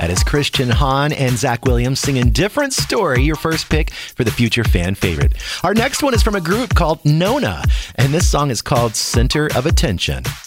That is Christian Hahn and Zach Williams singing Different Story, your first pick for the future fan favorite. Our next one is from a group called Nona, and this song is called Center of Attention.